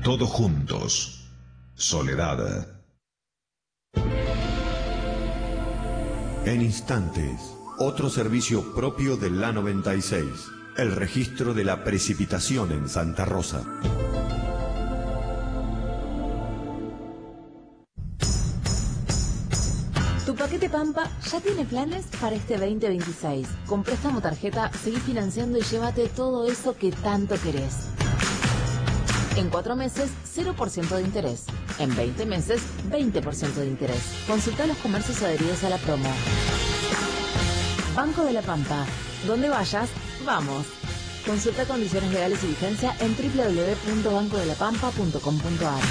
Todos juntos. Soledad. En instantes, otro servicio propio de la 96. El registro de la precipitación en Santa Rosa. Tu paquete Pampa ya tiene planes para este 2026. Con préstamo tarjeta, seguí financiando y llévate todo eso que tanto querés. En 4 meses, 0% de interés. En 20 meses, 20% de interés. Consulta los comercios adheridos a la promo. Banco de la Pampa. Donde vayas, vamos. Consulta condiciones legales y vigencia en www.bancodelapampa.com.ar.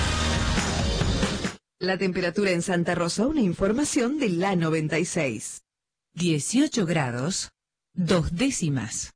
La temperatura en Santa Rosa, una información de la 96. 18 grados, 2 décimas.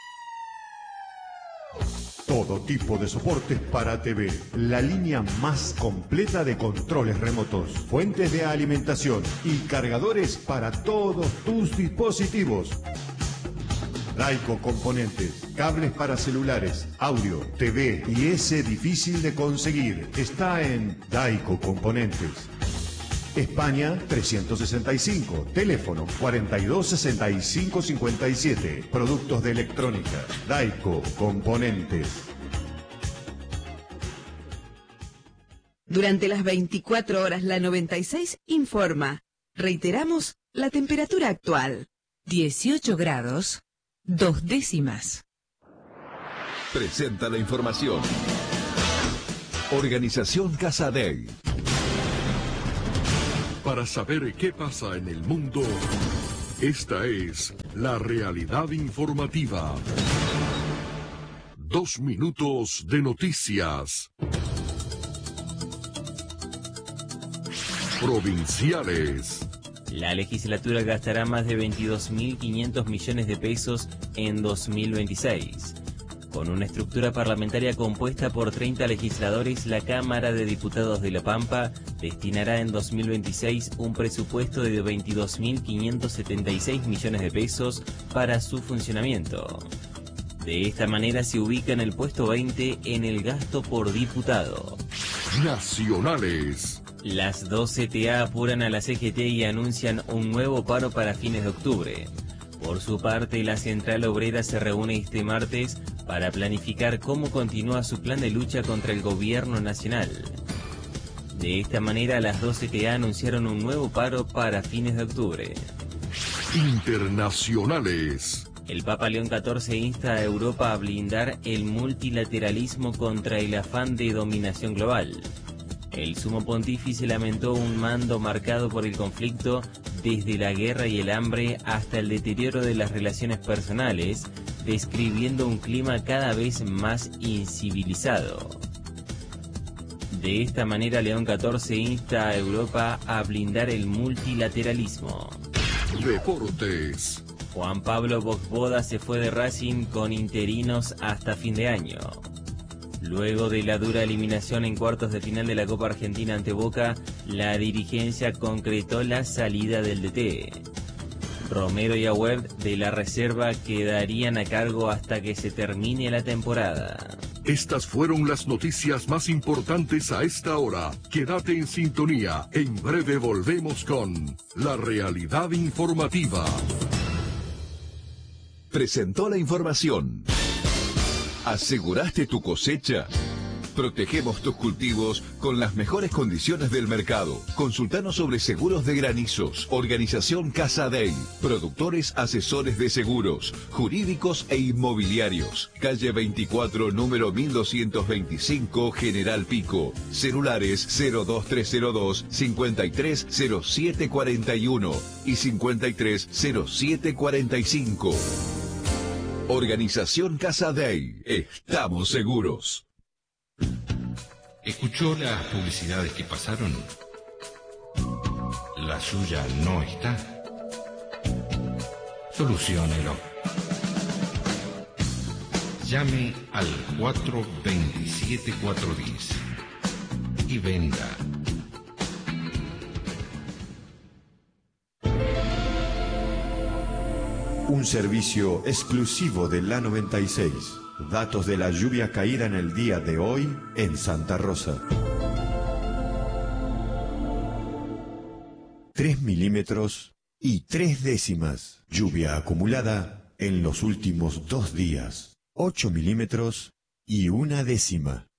Todo tipo de soportes para TV. La línea más completa de controles remotos, fuentes de alimentación y cargadores para todos tus dispositivos. Daico Componentes, cables para celulares, audio, TV y ese difícil de conseguir. Está en Daico Componentes. España 365, teléfono 426557. Productos de electrónica, Daico Componentes. Durante las 24 horas la 96 informa. Reiteramos la temperatura actual. 18 grados, 2 décimas. Presenta la información. Organización Casa Day. Para saber qué pasa en el mundo, esta es la realidad informativa. 2 minutos de noticias. Provinciales. La legislatura gastará más de 22.500 millones de pesos en 2026. Con una estructura parlamentaria compuesta por 30 legisladores, la Cámara de Diputados de La Pampa destinará en 2026 un presupuesto de 22.576 millones de pesos para su funcionamiento. De esta manera se ubica en el puesto 20 en el gasto por diputado. Nacionales. Las dos CTA apuran a la CGT y anuncian un nuevo paro para fines de octubre. Por su parte, la Central Obrera se reúne este martes para planificar cómo continúa su plan de lucha contra el gobierno nacional. De esta manera, las dos CTA anunciaron un nuevo paro para fines de octubre. Internacionales. El Papa León XIV insta a Europa a blindar el multilateralismo contra el afán de dominación global. El sumo pontífice lamentó un mando marcado por el conflicto desde la guerra y el hambre hasta el deterioro de las relaciones personales, describiendo un clima cada vez más incivilizado. De esta manera, León XIV insta a Europa a blindar el multilateralismo. Deportes. Juan Pablo Vojvoda se fue de Racing con interinos hasta fin de año. Luego de la dura eliminación en cuartos de final de la Copa Argentina ante Boca, la dirigencia concretó la salida del DT. Romero y Agüed de la reserva quedarían a cargo hasta que se termine la temporada. Estas fueron las noticias más importantes a esta hora. Quédate en sintonía. En breve volvemos con la realidad informativa. Presentó la información. ¿Aseguraste tu cosecha? Protegemos tus cultivos con las mejores condiciones del mercado. Consultanos sobre seguros de granizos. Organización Casa Day. Productores asesores de seguros, jurídicos e inmobiliarios. Calle 24, número 1225, General Pico. Celulares 02302 530741 y 530745. Organización Casa Day. Estamos seguros. ¿Escuchó las publicidades que pasaron? ¿La suya no está? Soluciónelo. Llame al 427-410 y venda. Un servicio exclusivo de la 96. Datos de la lluvia caída en el día de hoy en Santa Rosa. 3 milímetros y 3 décimas. Lluvia acumulada en los últimos 2 días. 8 milímetros y 1 décima.